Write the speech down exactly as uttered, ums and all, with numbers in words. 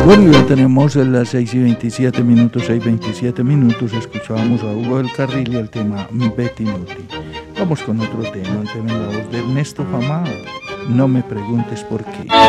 Bueno, ya tenemos las seis y veintisiete minutos, seis y veintisiete minutos, escuchábamos a Hugo del Carril y el tema Betty Nutti. Vamos con otro tema, el tema en la voz de Ernesto Famao, No me preguntes por qué.